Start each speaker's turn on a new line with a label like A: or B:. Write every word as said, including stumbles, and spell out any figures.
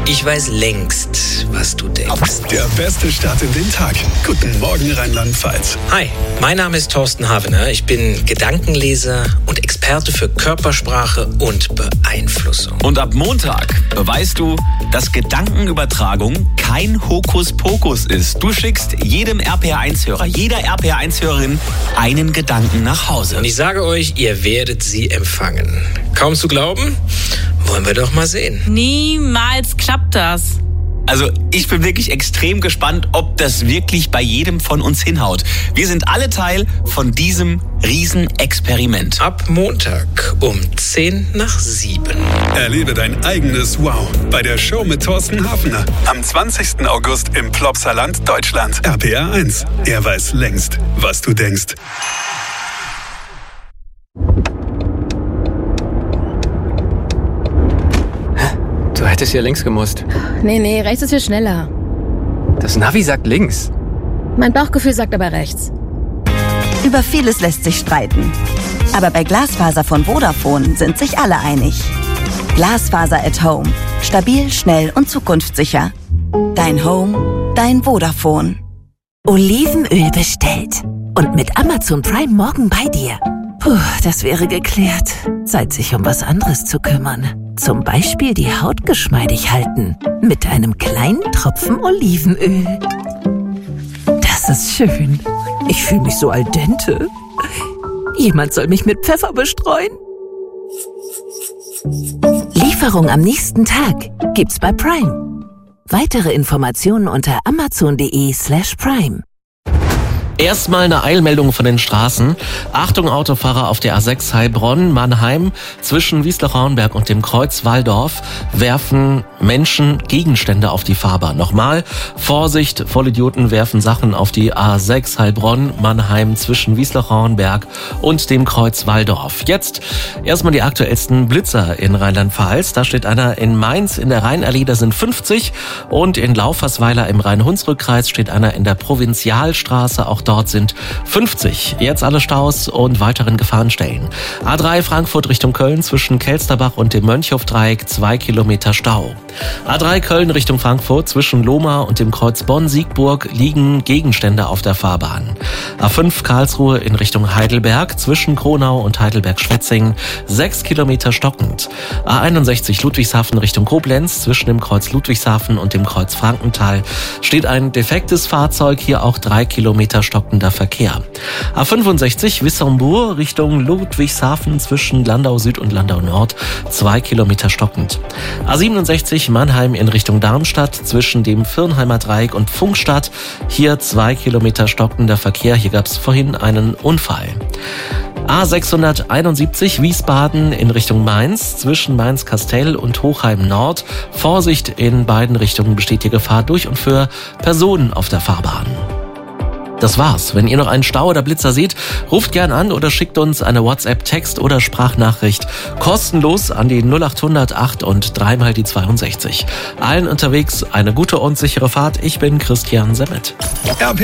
A: Ich weiß längst, was du denkst.
B: Der beste Start in den Tag. Guten Morgen, Rheinland-Pfalz.
A: Hi, mein Name ist Thorsten Havener. Ich bin Gedankenleser und Experte für Körpersprache und Beeinflussung.
C: Und ab Montag weißt du, dass Gedankenübertragung kein Hokuspokus ist. Du schickst jedem R P R eins Hörer, jeder R P R eins Hörerin einen Gedanken nach Hause.
A: Und ich sage euch, ihr werdet sie empfangen. Kaum zu glauben? Wollen wir doch mal sehen.
D: Niemals klappt das.
C: Also ich bin wirklich extrem gespannt, ob das wirklich bei jedem von uns hinhaut. Wir sind alle Teil von diesem Riesenexperiment.
A: Ab Montag um zehn nach sieben.
B: Erlebe dein eigenes Wow bei der Show mit Thorsten Havener. Am zwanzigsten August im Plopsaland, Deutschland. R P R eins. Er weiß längst, was du denkst.
E: Du hättest hier links gemusst.
F: Nee, nee, rechts ist viel schneller.
E: Das Navi sagt links.
F: Mein Bauchgefühl sagt aber rechts.
G: Über vieles lässt sich streiten. Aber bei Glasfaser von Vodafone sind sich alle einig. Glasfaser at Home. Stabil, schnell und zukunftssicher. Dein Home, dein Vodafone.
H: Olivenöl bestellt. Und mit Amazon Prime morgen bei dir. Puh, das wäre geklärt. Zeit, sich um was anderes zu kümmern. Zum Beispiel die Haut geschmeidig halten. Mit einem kleinen Tropfen Olivenöl. Das ist schön. Ich fühle mich so al dente. Jemand soll mich mit Pfeffer bestreuen. Lieferung am nächsten Tag gibt's bei Prime. Weitere Informationen unter amazon.de slash prime.
I: Erstmal eine Eilmeldung von den Straßen. Achtung Autofahrer auf der A sechs Heilbronn-Mannheim. Zwischen Wiesloch-Rauenberg und dem Kreuz Walldorf werfen Menschen Gegenstände auf die Fahrbahn. Nochmal, Vorsicht, Vollidioten werfen Sachen auf die A sechs Heilbronn-Mannheim zwischen Wiesloch-Rauenberg und dem Kreuz Walldorf. Jetzt erstmal die aktuellsten Blitzer in Rheinland-Pfalz. Da steht einer in Mainz in der Rheinallee, da sind fünfzig. Und in Laufersweiler im Rhein-Hunsrück-Kreis steht einer in der Provinzialstraße, auch dort sind fünfzig. Jetzt alle Staus und weiteren Gefahrenstellen. A drei Frankfurt Richtung Köln zwischen Kelsterbach und dem Mönchhofdreieck zwei Kilometer Stau. A drei Köln Richtung Frankfurt zwischen Lohmar und dem Kreuz Bonn-Siegburg liegen Gegenstände auf der Fahrbahn. A fünf Karlsruhe in Richtung Heidelberg zwischen Kronau und Heidelberg-Schwetzing sechs Kilometer stockend. A einundsechzig Ludwigshafen Richtung Koblenz zwischen dem Kreuz Ludwigshafen und dem Kreuz Frankenthal steht ein defektes Fahrzeug, hier auch drei Kilometer stockender Verkehr. A fünfundsechzig Wissembourg Richtung Ludwigshafen zwischen Landau Süd und Landau Nord zwei Kilometer stockend. A siebenundsechzig Mannheim in Richtung Darmstadt zwischen dem Firnheimer Dreieck und Funkstadt hier zwei Kilometer stockender Verkehr. Hier gab es vorhin einen Unfall. A sechshunderteinundsiebzig Wiesbaden in Richtung Mainz zwischen Mainz-Kastell und Hochheim Nord. Vorsicht, in beiden Richtungen besteht die Gefahr durch und für Personen auf der Fahrbahn. Das war's. Wenn ihr noch einen Stau oder Blitzer seht, ruft gern an oder schickt uns eine WhatsApp-Text- oder Sprachnachricht kostenlos an die null acht hundert acht und dreimal die zweiundsechzig. Allen unterwegs eine gute und sichere Fahrt. Ich bin Christian Semmet.
B: R P